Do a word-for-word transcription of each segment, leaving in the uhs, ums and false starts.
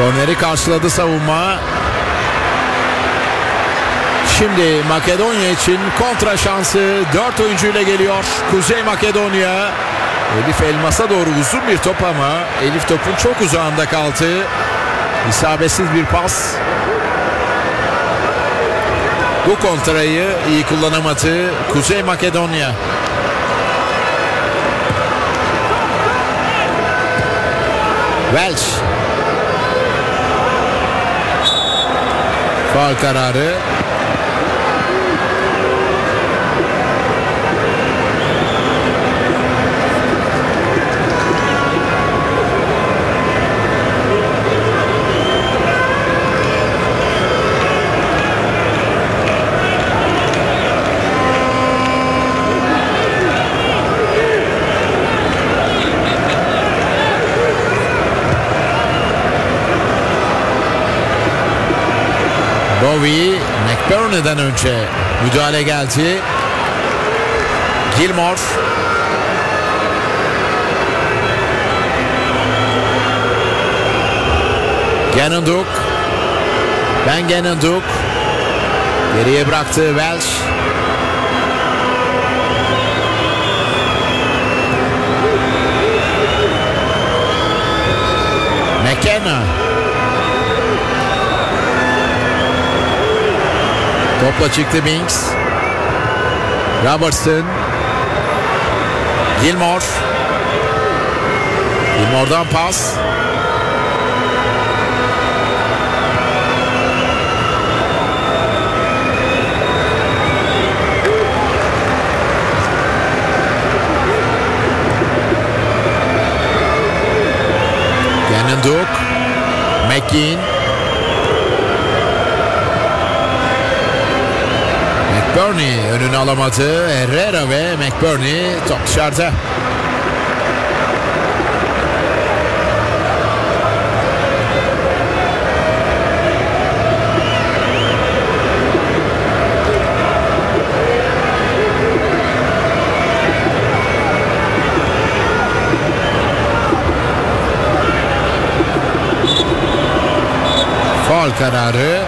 Korneri karşıladı savunma. Şimdi Makedonya için kontra şansı dört oyuncuyla geliyor Kuzey Makedonya. Elif Elmas'a doğru uzun bir top ama Elif topun çok uzağında kaldı. İsabetsiz bir pas. Bu kontrayı iyi kullanamadı Kuzey Makedonya. Welsh. Faul kararı. Bowie, McBurney'den önce müdahale geldi. Gilmore. Ganonduk. Ben Ganonduk. Geriye bıraktı Welsh. McKenna. Topla çıktı Binks. Robertson. Gilmore. Gilmore'dan pas. Ganonduk. McKean. McBurney önünü alamadı. Herrera ve McBurney top dışarıda. Faul kararı.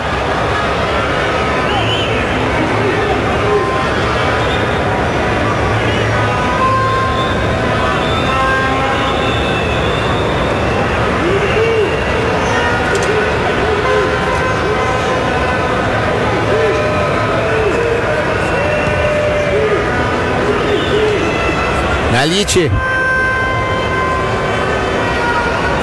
Nalici.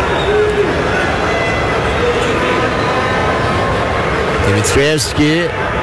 Dimitrievski.